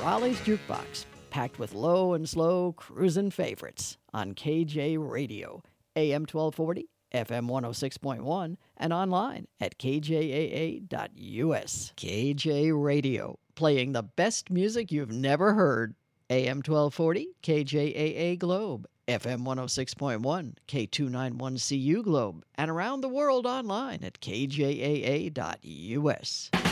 Raleigh's Jukebox, packed with low and slow cruisin' favorites on KJ Radio, AM 1240, FM 106.1, and online at kjaa.us. KJ Radio, playing the best music you've never heard. AM 1240, KJAA Globe, FM 106.1, K291CU Globe, and around the world online at kjaa.us.